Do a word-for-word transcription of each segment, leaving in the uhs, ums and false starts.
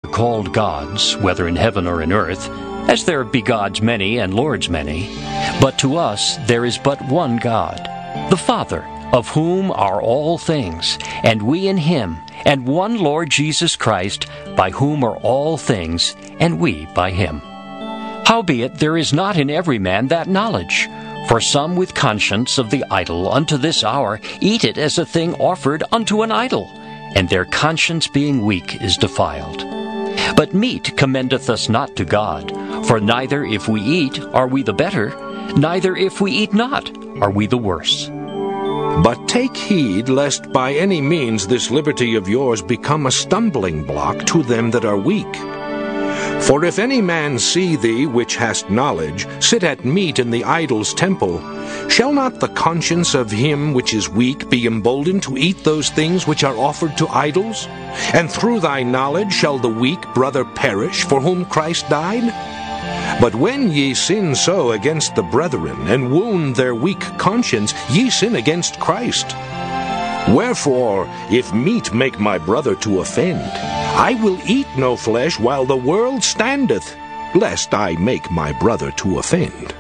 called gods, whether in heaven or in earth, as there be gods many and lords many, but to us there is but one God, the Father, of whom are all things, and we in him, and one Lord Jesus Christ, by whom are all things, and we by him. Howbeit there is not in every man that knowledge. For some with conscience of the idol unto this hour eat it as a thing offered unto an idol, and their conscience being weak is defiled. But meat commendeth us not to God, for neither if we eat are we the better, neither if we eat not are we the worse. But take heed lest by any means this liberty of yours become a stumbling block to them that are weak. For if any man see thee, which hast knowledge, sit at meat in the idol's temple, shall not the conscience of him which is weak be emboldened to eat those things which are offered to idols? And through thy knowledge shall the weak brother perish, for whom Christ died? But when ye sin so against the brethren, and wound their weak conscience, ye sin against Christ. Wherefore, if meat make my brother to offend, I will eat no flesh while the world standeth, lest I make my brother to offend.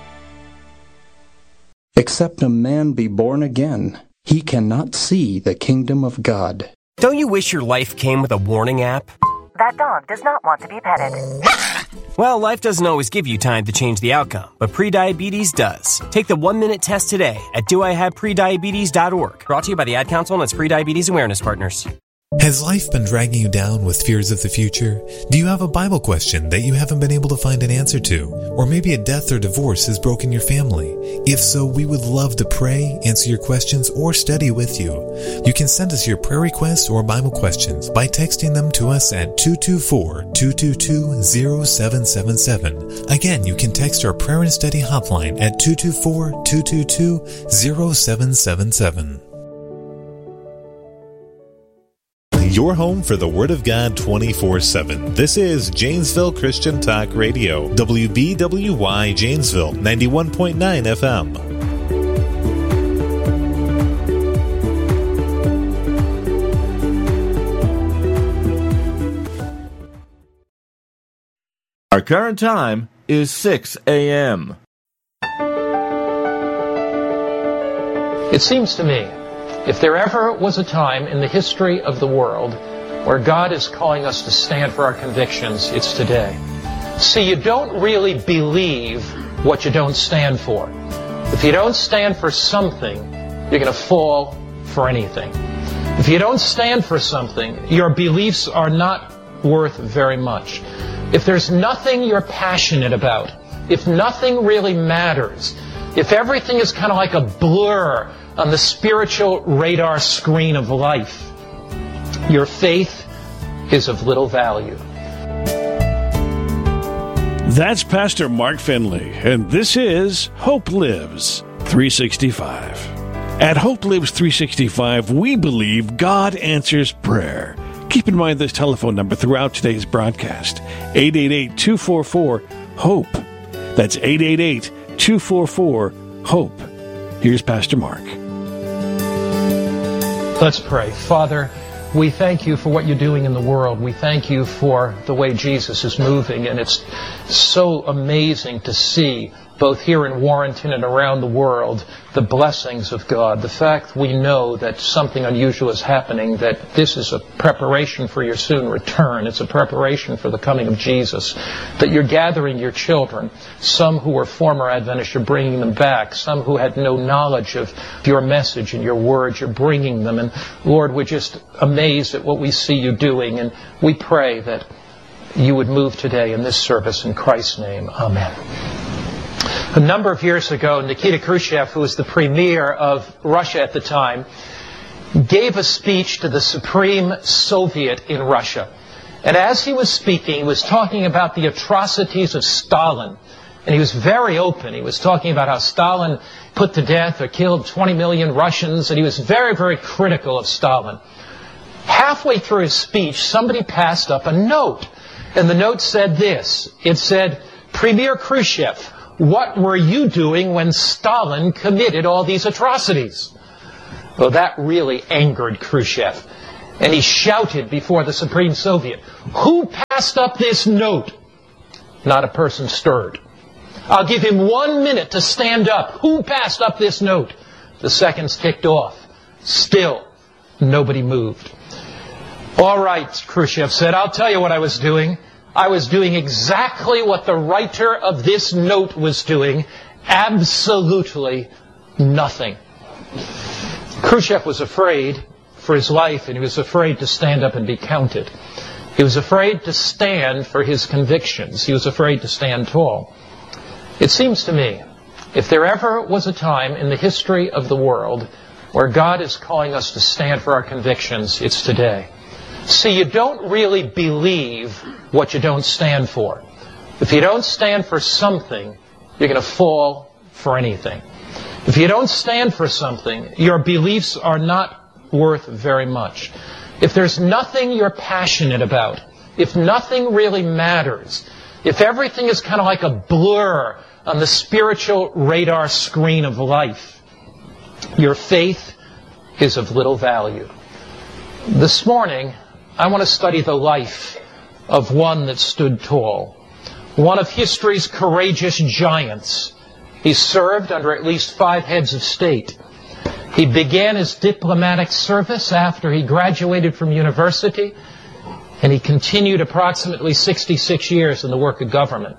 Except a man be born again, he cannot see the kingdom of God. Don't you wish your life came with a warning app? That dog does not want to be petted. Well, life doesn't always give you time to change the outcome, but prediabetes does. Take the one-minute test today at do I have prediabetes dot org. Brought to you by the Ad Council and its Prediabetes Awareness Partners. Has life been dragging you down with fears of the future? Do you have a Bible question that you haven't been able to find an answer to? Or maybe a death or divorce has broken your family? If so, we would love to pray, answer your questions, or study with you. You can send us your prayer requests or Bible questions by texting them to us at two two four, two two two, zero seven seven seven. Again, you can text our prayer and study hotline at two two four, two two two, zero seven seven seven. Your home for the Word of God twenty-four seven. This is Janesville Christian Talk Radio, W B W Y Janesville, ninety-one point nine F M. Our current time is six a.m. It seems to me, if there ever was a time in the history of the world where God is calling us to stand for our convictions, it's today. See, you don't really believe what you don't stand for. If you don't stand for something, you're going to fall for anything. If you don't stand for something, your beliefs are not worth very much. If there's nothing you're passionate about, if nothing really matters, if everything is kind of like a blur on the spiritual radar screen of life, your faith is of little value. That's Pastor Mark Finley, and this is Hope Lives three sixty-five. At Hope Lives three sixty-five, we believe God answers prayer. Keep in mind this telephone number throughout today's broadcast, eight eight eight, two four four, HOPE. That's eight eight eight, two four four, HOPE. Here's Pastor Mark. Let's pray. Father, we thank you for what you're doing in the world. We thank you for the way Jesus is moving, and it's so amazing to see, both here in Warrenton and around the world, the blessings of God. The fact we know that something unusual is happening, that this is a preparation for your soon return. It's a preparation for the coming of Jesus. That you're gathering your children, some who were former Adventists, you're bringing them back. Some who had no knowledge of your message and your words, you're bringing them. And Lord, we're just amazed at what we see you doing. And we pray that you would move today in this service in Christ's name. Amen. A number of years ago, Nikita Khrushchev, who was the premier of Russia at the time, gave a speech to the Supreme Soviet in Russia. And as he was speaking, he was talking about the atrocities of Stalin. And he was very open. He was talking about how Stalin put to death or killed twenty million Russians, and he was very, very critical of Stalin. Halfway through his speech, somebody passed up a note. And the note said this. It said, "Premier Khrushchev, what were you doing when Stalin committed all these atrocities?" Well, that really angered Khrushchev. And he shouted before the Supreme Soviet, "Who passed up this note?" Not a person stirred. "I'll give him one minute to stand up. Who passed up this note?" The seconds ticked off. Still, nobody moved. "All right," Khrushchev said, "I'll tell you what I was doing. I was doing exactly what the writer of this note was doing. Absolutely nothing." Khrushchev was afraid for his life, and he was afraid to stand up and be counted. He was afraid to stand for his convictions. He was afraid to stand tall. It seems to me, if there ever was a time in the history of the world where God is calling us to stand for our convictions, it's today. See, you don't really believe what you don't stand for. If you don't stand for something, you're going to fall for anything. If you don't stand for something, your beliefs are not worth very much. If there's nothing you're passionate about, if nothing really matters, if everything is kind of like a blur on the spiritual radar screen of life, your faith is of little value. This morning, I want to study the life of one that stood tall, one of history's courageous giants. He served under at least five heads of state. He began his diplomatic service after he graduated from university, and he continued approximately sixty-six years in the work of government.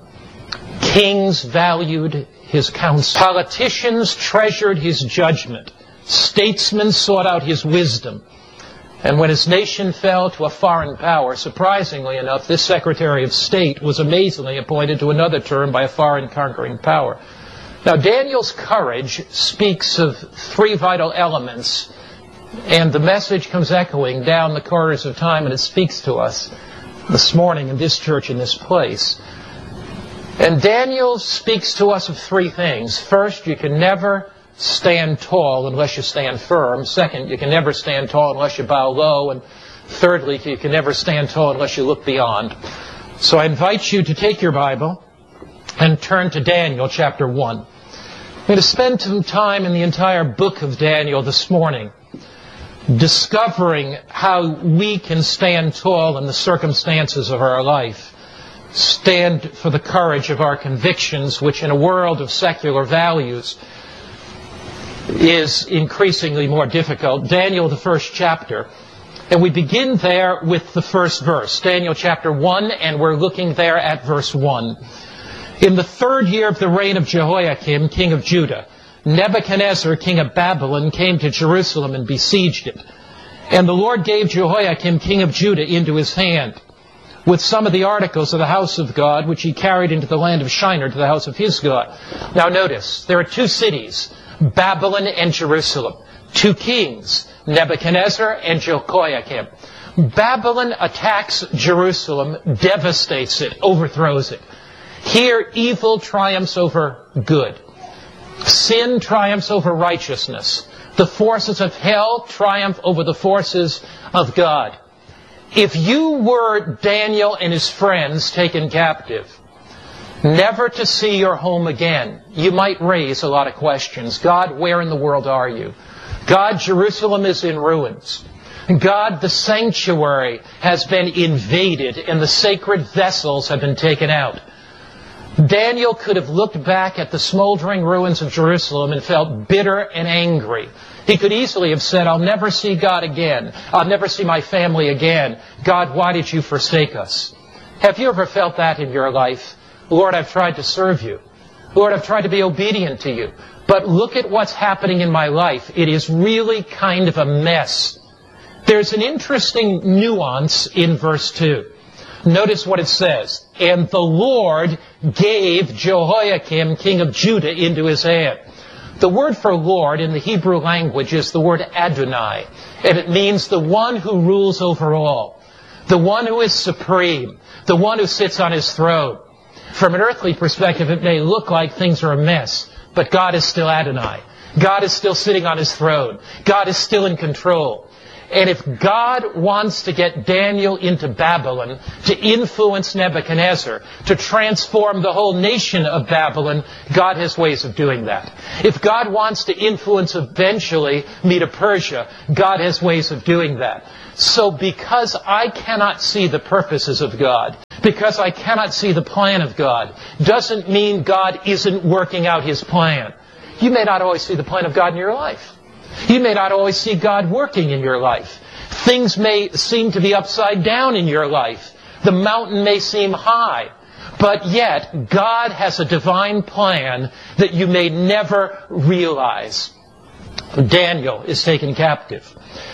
Kings valued his counsel. Politicians treasured his judgment. Statesmen sought out his wisdom. And when his nation fell to a foreign power, surprisingly enough, this Secretary of State was amazingly appointed to another term by a foreign conquering power. Now, Daniel's courage speaks of three vital elements, and the message comes echoing down the corridors of time, and it speaks to us this morning in this church, in this place. And Daniel speaks to us of three things. First, you can never stand tall unless you stand firm. Second, you can never stand tall unless you bow low. And thirdly, you can never stand tall unless you look beyond. So I invite you to take your Bible and turn to Daniel chapter one. I'm going to spend some time in the entire book of Daniel this morning, discovering how we can stand tall in the circumstances of our life, stand for the courage of our convictions, which in a world of secular values is increasingly more difficult. Daniel, the first chapter. And we begin there with the first verse. Daniel chapter one, and we're looking there at verse one. In the third year of the reign of Jehoiakim, king of Judah, Nebuchadnezzar, king of Babylon, came to Jerusalem and besieged it. And the Lord gave Jehoiakim, king of Judah, into his hand, with some of the articles of the house of God, which he carried into the land of Shinar to the house of his God. Now notice, there are two cities, Babylon and Jerusalem. Two kings, Nebuchadnezzar and Jehoiakim. Babylon attacks Jerusalem, devastates it, overthrows it. Here, evil triumphs over good. Sin triumphs over righteousness. The forces of hell triumph over the forces of God. If you were Daniel and his friends taken captive, never to see your home again, you might raise a lot of questions. God, where in the world are you? God, Jerusalem is in ruins. God, the sanctuary has been invaded and the sacred vessels have been taken out. Daniel could have looked back at the smoldering ruins of Jerusalem and felt bitter and angry. He could easily have said, I'll never see God again. I'll never see my family again. God, why did you forsake us? Have you ever felt that in your life? Lord, I've tried to serve you. Lord, I've tried to be obedient to you. But look at what's happening in my life. It is really kind of a mess. There's an interesting nuance in verse two. Notice what it says. And the Lord gave Jehoiakim, king of Judah, into his hand. The word for Lord in the Hebrew language is the word Adonai. And it means the one who rules over all. The one who is supreme. The one who sits on his throne. From an earthly perspective, it may look like things are a mess. But God is still Adonai. God is still sitting on his throne. God is still in control. And if God wants to get Daniel into Babylon, to influence Nebuchadnezzar, to transform the whole nation of Babylon, God has ways of doing that. If God wants to influence eventually Medo-Persia, God has ways of doing that. So because I cannot see the purposes of God, because I cannot see the plan of God, doesn't mean God isn't working out His plan. You may not always see the plan of God in your life. You may not always see God working in your life. Things may seem to be upside down in your life. The mountain may seem high. But yet, God has a divine plan that you may never realize. Daniel is taken captive.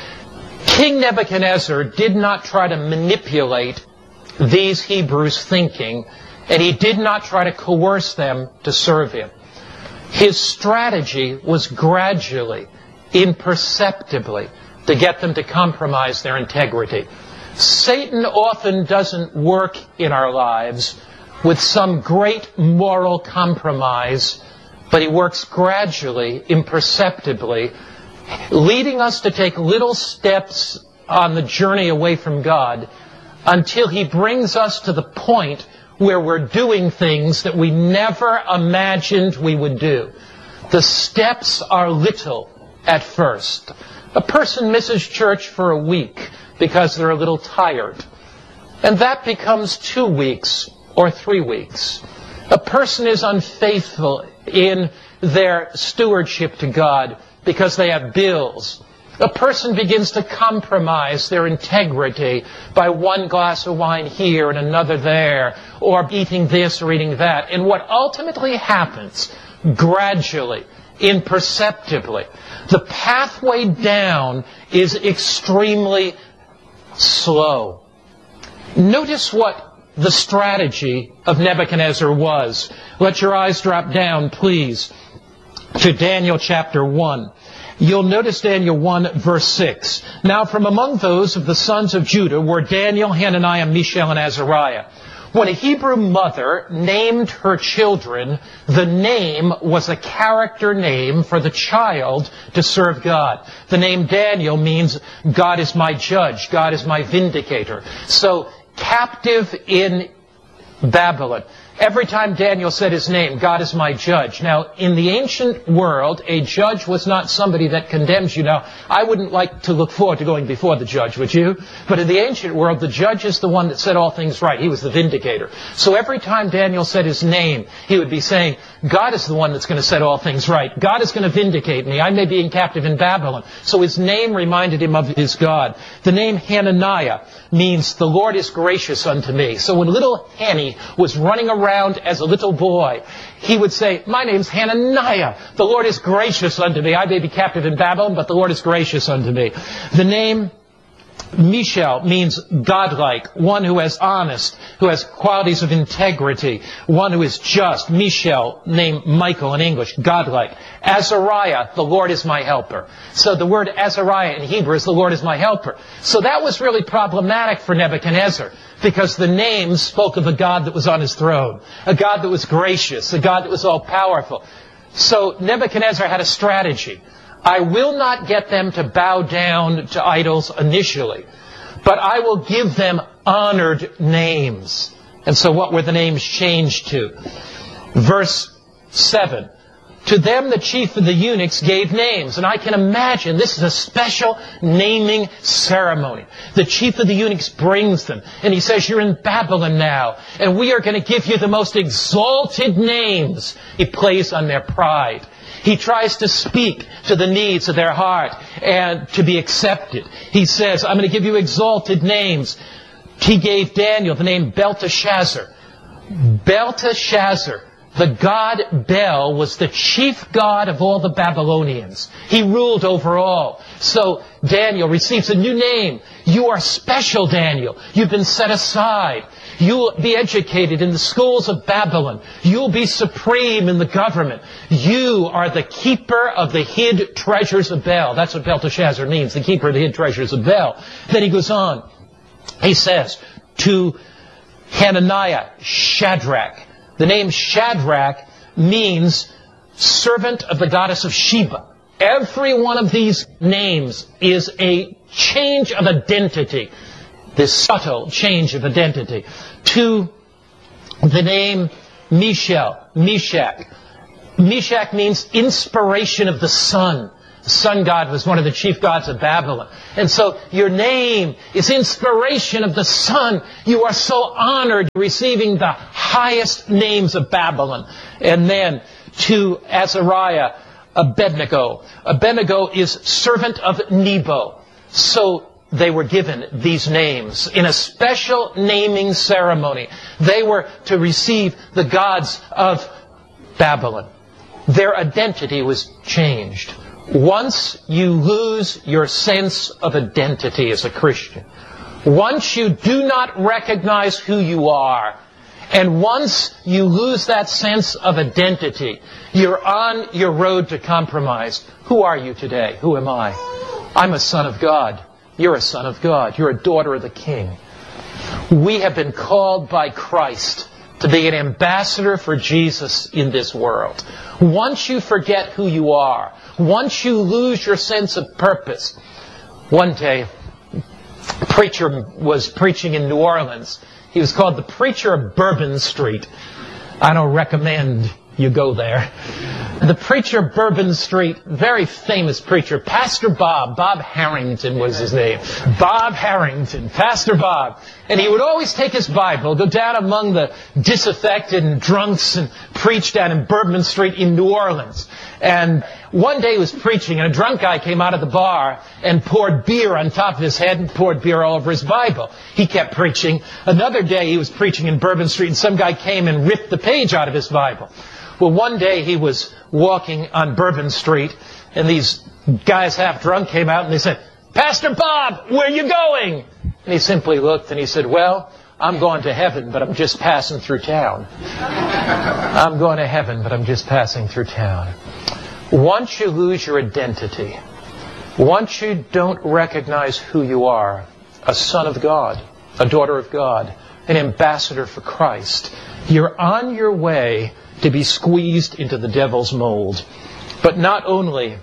King Nebuchadnezzar did not try to manipulate these Hebrews' thinking, and he did not try to coerce them to serve him. His strategy was gradually, imperceptibly, to get them to compromise their integrity. Satan often doesn't work in our lives with some great moral compromise, but he works gradually, imperceptibly, leading us to take little steps on the journey away from God until he brings us to the point where we're doing things that we never imagined we would do. The steps are little at first. A person misses church for a week because they're a little tired. And that becomes two weeks or three weeks. A person is unfaithful in their stewardship to God because they have bills. A person begins to compromise their integrity by one glass of wine here and another there, or eating this or eating that. And what ultimately happens, gradually, imperceptibly, the pathway down is extremely slow. Notice what the strategy of Nebuchadnezzar was. Let your eyes drop down, please, to Daniel chapter one. You'll notice Daniel one, verse six. Now from among those of the sons of Judah were Daniel, Hananiah, Mishael, and Azariah. When a Hebrew mother named her children, the name was a character name for the child to serve God. The name Daniel means God is my judge, God is my vindicator. So, captive in Babylon. Every time Daniel said his name, God is my judge. Now, in the ancient world, a judge was not somebody that condemns you. Now, I wouldn't like to look forward to going before the judge, would you? But in the ancient world, the judge is the one that said all things right. He was the vindicator. So every time Daniel said his name, he would be saying, God is the one that's going to set all things right. God is going to vindicate me. I may be in captive in Babylon. So his name reminded him of his God. The name Hananiah means the Lord is gracious unto me. So when little Hanny was running around as a little boy, he would say, my name's Hananiah. The Lord is gracious unto me. I may be captive in Babylon, but the Lord is gracious unto me. The name Mishael means godlike, one who is honest, who has qualities of integrity, one who is just. Mishael, named Michael in English, godlike. Azariah, the Lord is my helper. So the word Azariah in Hebrew is the Lord is my helper. So that was really problematic for Nebuchadnezzar, because the name spoke of a God that was on his throne, a God that was gracious, a God that was all-powerful. So Nebuchadnezzar had a strategy. I will not get them to bow down to idols initially, but I will give them honored names. And so what were the names changed to? Verse seven. To them the chief of the eunuchs gave names. And I can imagine this is a special naming ceremony. The chief of the eunuchs brings them. And he says, you're in Babylon now. And we are going to give you the most exalted names. He plays on their pride. He tries to speak to the needs of their heart and to be accepted. He says, I'm going to give you exalted names. He gave Daniel the name Belteshazzar. Belteshazzar. The god Bel was the chief god of all the Babylonians. He ruled over all. So Daniel receives a new name. You are special, Daniel. You've been set aside. You'll be educated in the schools of Babylon. You'll be supreme in the government. You are the keeper of the hid treasures of Bel. That's what Belteshazzar means, the keeper of the hid treasures of Bel. Then he goes on. He says to Hananiah, Shadrach. The name Shadrach means servant of the goddess of Sheba. Every one of these names is a change of identity, this subtle change of identity, to the name Mishal, Meshach. Meshach means inspiration of the sun. The sun god was one of the chief gods of Babylon. And so your name is inspiration of the sun. You are so honored receiving the highest names of Babylon. And then to Azariah, Abednego. Abednego is servant of Nebo. So they were given these names in a special naming ceremony. They were to receive the gods of Babylon. Their identity was changed. Once you lose your sense of identity as a Christian, once you do not recognize who you are, and once you lose that sense of identity, you're on your road to compromise. Who are you today? Who am I? I'm a son of God. You're a son of God. You're a daughter of the King. We have been called by Christ to be an ambassador for Jesus in this world. Once you forget who you are, once you lose your sense of purpose. One day, a preacher was preaching in New Orleans. He was called the preacher of Bourbon Street. I don't recommend you go there. The preacher of Bourbon Street, very famous preacher, Pastor Bob. Bob Harrington was his name. Bob Harrington, Pastor Bob. And he would always take his Bible, go down among the disaffected and drunks and preach down in Bourbon Street in New Orleans. And one day he was preaching, and a drunk guy came out of the bar and poured beer on top of his head and poured beer all over his Bible. He kept preaching. Another day he was preaching in Bourbon Street, and some guy came and ripped the page out of his Bible. Well, one day he was walking on Bourbon Street, and these guys half drunk came out, and they said, "Pastor Bob, where are you going?" And he simply looked, and he said, "Well, I'm going to heaven, but I'm just passing through town." I'm going to heaven, but I'm just passing through town. Once you lose your identity, once you don't recognize who you are, a son of God, a daughter of God, an ambassador for Christ, you're on your way to be squeezed into the devil's mold. But not only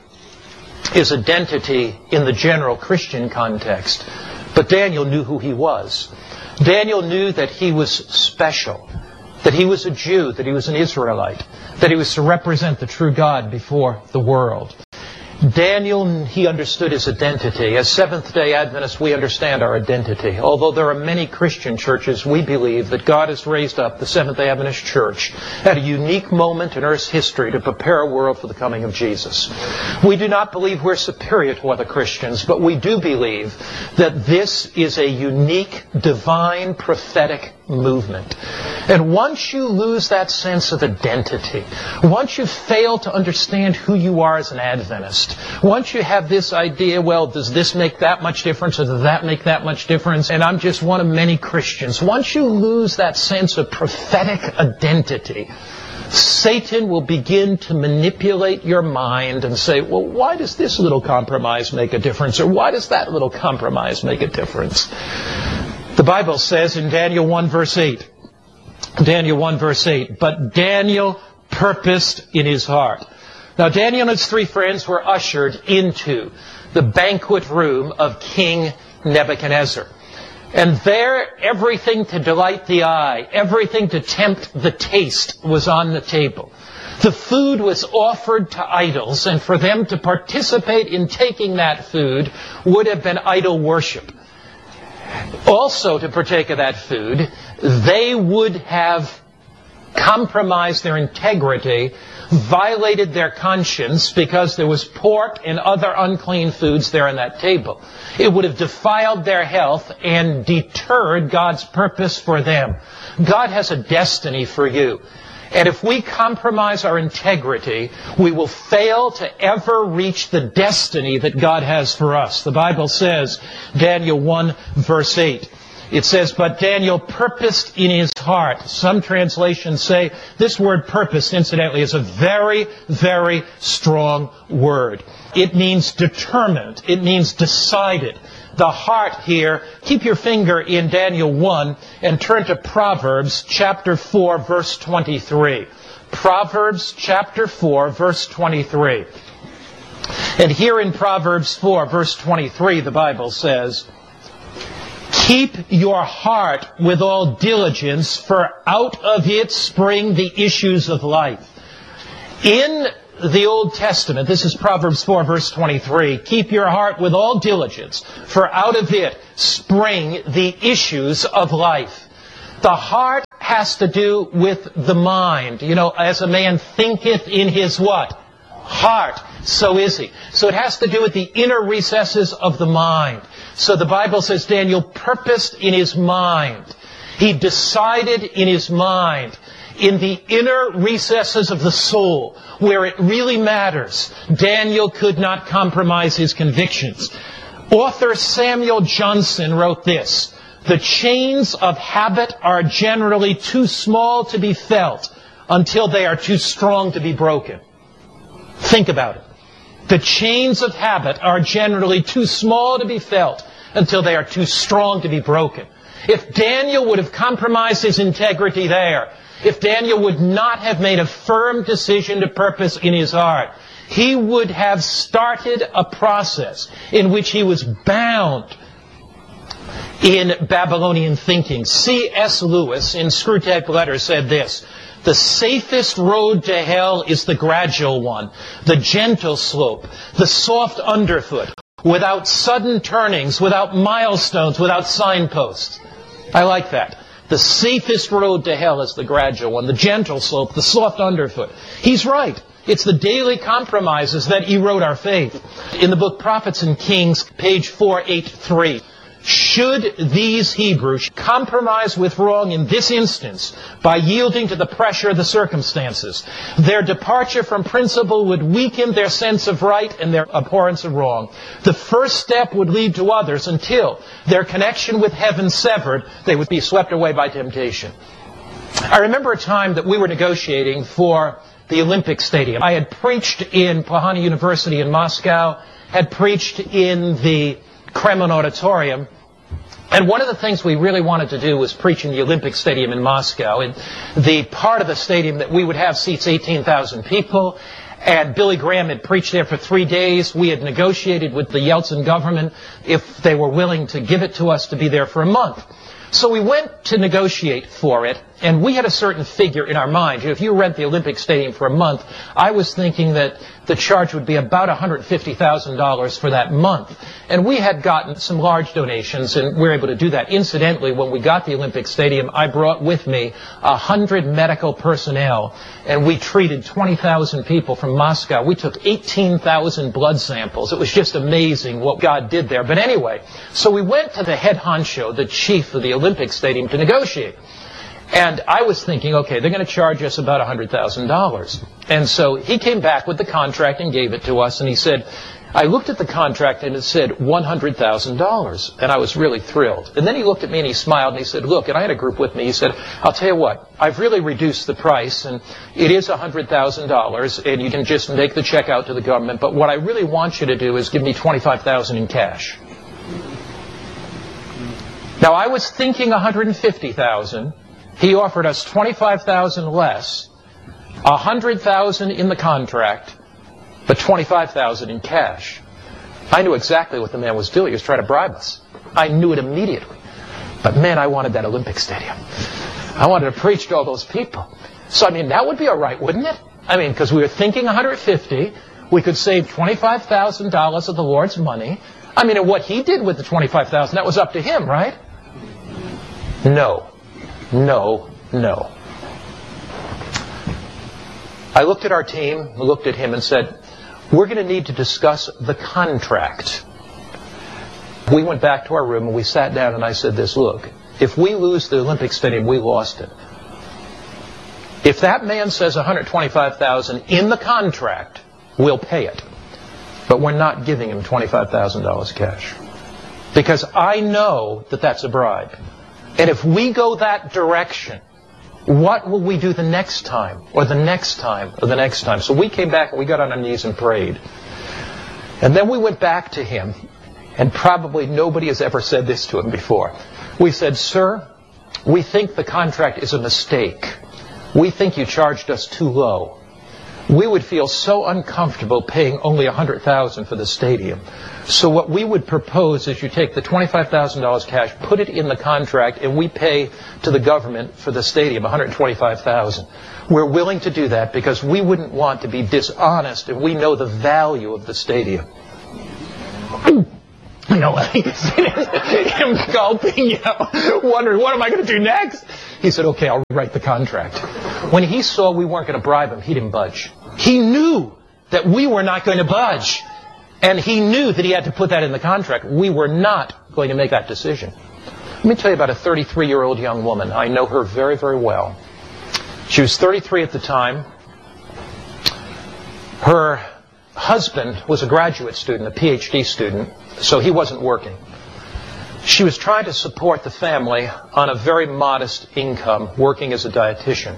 is identity in the general Christian context, but Daniel knew who he was. Daniel knew that he was special, that he was a Jew, that he was an Israelite, that he was to represent the true God before the world. Daniel, he understood his identity. As Seventh-day Adventists, we understand our identity. Although there are many Christian churches, we believe that God has raised up the Seventh-day Adventist Church at a unique moment in Earth's history to prepare a world for the coming of Jesus. We do not believe we're superior to other Christians, but we do believe that this is a unique, divine, prophetic movement. And once you lose that sense of identity, once you fail to understand who you are as an Adventist, once you have this idea, well, does this make that much difference or does that make that much difference, and I'm just one of many Christians, once you lose that sense of prophetic identity, Satan will begin to manipulate your mind and say, well, why does this little compromise make a difference? Or why does that little compromise make a difference? The Bible says in Daniel one verse eight, Daniel one verse eight, but Daniel purposed in his heart. Now Daniel and his three friends were ushered into the banquet room of King Nebuchadnezzar. And there, everything to delight the eye, everything to tempt the taste was on the table. The food was offered to idols, and for them to participate in taking that food would have been idol worship. Also, to partake of that food, they would have compromised their integrity, violated their conscience, because there was pork and other unclean foods there on that table. It would have defiled their health and deterred God's purpose for them. God has a destiny for you. And if we compromise our integrity, we will fail to ever reach the destiny that God has for us. The Bible says, Daniel one verse eight, it says, but Daniel purposed in his heart. Some translations say this word purpose, incidentally, is a very, very strong word. It means determined. It means decided. The heart here, keep your finger in Daniel one and turn to Proverbs chapter four, verse twenty-three. Proverbs chapter four, verse twenty-three. And here in Proverbs four, verse twenty-three, the Bible says, keep your heart with all diligence, for out of it spring the issues of life. In the Old Testament, this is Proverbs four, verse twenty-three, keep your heart with all diligence, for out of it spring the issues of life. The heart has to do with the mind. You know, as a man thinketh in his what? Heart, so is he. So it has to do with the inner recesses of the mind. So the Bible says Daniel purposed in his mind. He decided in his mind, in the inner recesses of the soul, where it really matters. Daniel could not compromise his convictions. Author Samuel Johnson wrote this: the chains of habit are generally too small to be felt until they are too strong to be broken. Think about it. The chains of habit are generally too small to be felt until they are too strong to be broken. If Daniel would have compromised his integrity there, if Daniel would not have made a firm decision to purpose in his heart, he would have started a process in which he was bound in Babylonian thinking. C S Lewis in Screwtape Letters said this: the safest road to hell is the gradual one, the gentle slope, the soft underfoot, without sudden turnings, without milestones, without signposts. I like that. The safest road to hell is the gradual one, the gentle slope, the soft underfoot. He's right. It's the daily compromises that erode our faith. In the book Prophets and Kings, page four eighty-three, should these Hebrews compromise with wrong in this instance by yielding to the pressure of the circumstances, their departure from principle would weaken their sense of right and their abhorrence of wrong. The first step would lead to others until, their connection with heaven severed, they would be swept away by temptation. I remember a time that we were negotiating for the Olympic Stadium. I had preached in Pohana University in Moscow, had preached in the Kremlin Auditorium, and one of the things we really wanted to do was preach in the Olympic Stadium in Moscow. And the part of the stadium that we would have seats eighteen thousand people, and Billy Graham had preached there for three days. We had negotiated with the Yeltsin government if they were willing to give it to us to be there for a month. So we went to negotiate for it, and we had a certain figure in our mind. If you rent the Olympic Stadium for a month, I was thinking that the charge would be about one hundred fifty thousand dollars for that month. And we had gotten some large donations, and we were able to do that. Incidentally, when we got the Olympic Stadium, I brought with me one hundred medical personnel, and we treated twenty thousand people from Moscow. We took eighteen thousand blood samples. It was just amazing what God did there. But anyway, so we went to the head honcho, the chief of the Olympic Stadium, to negotiate. And I was thinking, okay, they're going to charge us about one hundred thousand dollars. And so he came back with the contract and gave it to us, and he said, I looked at the contract and it said one hundred thousand dollars, and I was really thrilled. And then he looked at me and he smiled and he said, look, and I had a group with me, he said, I'll tell you what, I've really reduced the price, and it is one hundred thousand dollars, and you can just make the check out to the government, but what I really want you to do is give me twenty-five thousand dollars in cash. Now, I was thinking one hundred fifty thousand dollars. He offered us twenty-five thousand dollars less, one hundred thousand dollars in the contract, but twenty-five thousand dollars in cash. I knew exactly what the man was doing. He was trying to bribe us. I knew it immediately. But man, I wanted that Olympic Stadium. I wanted to preach to all those people. So, I mean, that would be all right, wouldn't it? I mean, because we were thinking one hundred fifty thousand dollars. We could save twenty-five thousand dollars of the Lord's money. I mean, and what he did with the twenty-five thousand dollars, that was up to him, right? No. No, no. I looked at our team, looked at him and said, we're going to need to discuss the contract. We went back to our room and we sat down and I said this, look, if we lose the Olympic Stadium, we lost it. If that man says one hundred twenty-five thousand dollars in the contract, we'll pay it. But we're not giving him twenty-five thousand dollars cash. Because I know that that's a bribe. And if we go that direction, what will we do the next time, or the next time, or the next time? So we came back and we got on our knees and prayed. And then we went back to him, and probably nobody has ever said this to him before. We said, sir, we think the contract is a mistake. We think you charged us too low. we would feel so uncomfortable paying only one hundred thousand dollars for the stadium. So what we would propose is you take the twenty-five thousand dollars cash, put it in the contract, and we pay to the government for the stadium one hundred twenty-five thousand dollars. We're willing to do that because we wouldn't want to be dishonest if we know the value of the stadium. You know, him gulping, you know, wondering, what am I going to do next? He said, okay, I'll rewrite the contract. When he saw we weren't going to bribe him, he didn't budge. He knew that we were not going to budge. And he knew that he had to put that in the contract. We were not going to make that decision. Let me tell you about a thirty-three-year-old young woman. I know her very, very well. She was thirty-three at the time. Her husband was a graduate student, a P H D student, so he wasn't working. She was trying to support the family on a very modest income, working as a dietitian.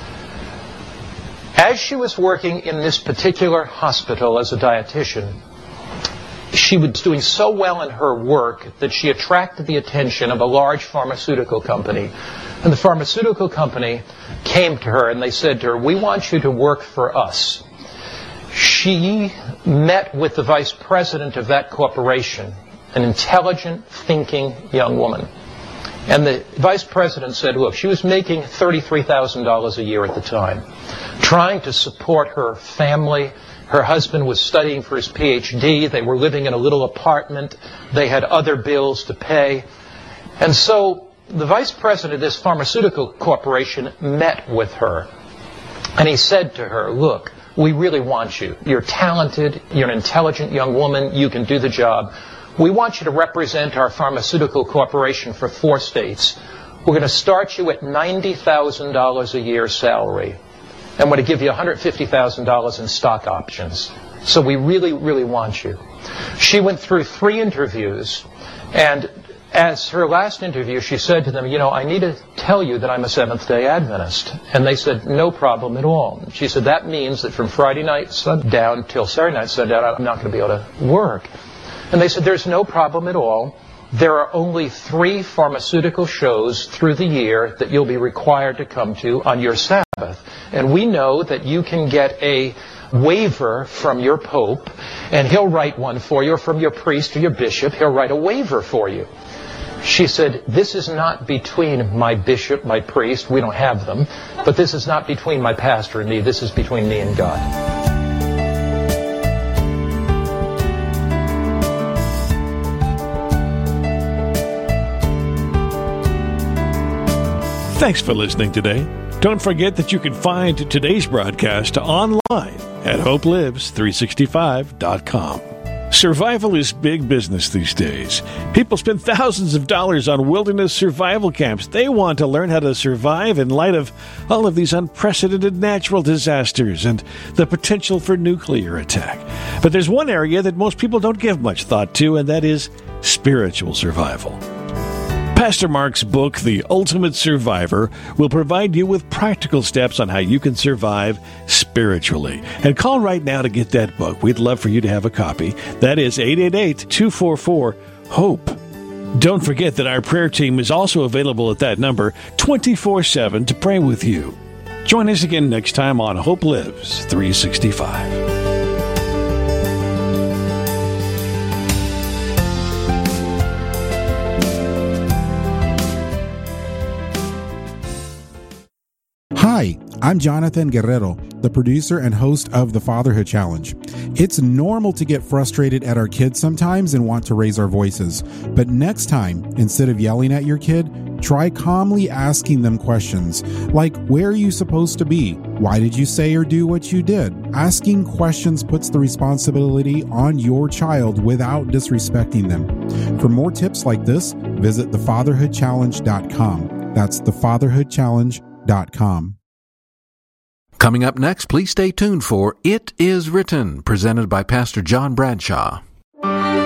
As she was working in this particular hospital as a dietitian, she was doing so well in her work that she attracted the attention of a large pharmaceutical company. And the pharmaceutical company came to her and they said to her, we want you to work for us. She met with the vice president of that corporation, an intelligent, thinking young woman. And the vice president said, look, she was making thirty-three thousand dollars a year at the time, trying to support her family. Her husband was studying for his P H D. They were living in a little apartment. They had other bills to pay. And so the vice president of this pharmaceutical corporation met with her. And he said to her, look, we really want you. You're talented. You're an intelligent young woman. You can do the job. We want you to represent our pharmaceutical corporation for four states. We're going to start you at ninety thousand dollars a year salary. And we're going to give you one hundred fifty thousand dollars in stock options. So we really, really want you. She went through three interviews, and as her last interview, she said to them, you know, I need to tell you that I'm a Seventh-day Adventist. And they said, no problem at all. She said, that means that from Friday night sundown till Saturday night sundown, I'm not going to be able to work. And they said, there's no problem at all. There are only three pharmaceutical shows through the year that you'll be required to come to on your Sabbath. And we know that you can get a waiver from your pope, and he'll write one for you, or from your priest or your bishop, he'll write a waiver for you. She said, this is not between my bishop, my priest, we don't have them, but this is not between my pastor and me, this is between me and God. Thanks for listening today. Don't forget that you can find today's broadcast online at hope lives three sixty-five dot com. Survival is big business these days. People spend thousands of dollars on wilderness survival camps. They want to learn how to survive in light of all of these unprecedented natural disasters and the potential for nuclear attack. But there's one area that most people don't give much thought to, and that is spiritual survival. Pastor Mark's book, The Ultimate Survivor, will provide you with practical steps on how you can survive spiritually. And call right now to get that book. We'd love for you to have a copy. That is eight eight eight, two four four, HOPE. Don't forget that our prayer team is also available at that number twenty-four seven to pray with you. Join us again next time on Hope Lives three sixty-five. Hi, I'm Jonathan Guerrero, the producer and host of The Fatherhood Challenge. It's normal to get frustrated at our kids sometimes and want to raise our voices. But next time, instead of yelling at your kid, try calmly asking them questions like, where are you supposed to be? Why did you say or do what you did? Asking questions puts the responsibility on your child without disrespecting them. For more tips like this, visit the fatherhood challenge dot com. That's the fatherhood challenge dot com. Coming up next, please stay tuned for It Is Written, presented by Pastor John Bradshaw.